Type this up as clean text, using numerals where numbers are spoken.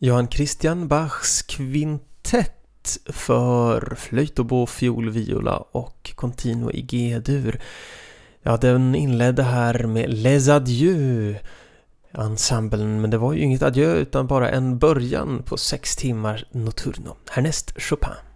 Johann Christian Bachs kvintett för flöjt, oboe, fiol, viola och continuo i G-dur. Ja, den inledde här med Les Adieux ensemblen, men det var ju inget adjö utan bara en början på 6 timmar notturno. Härnäst Chopin.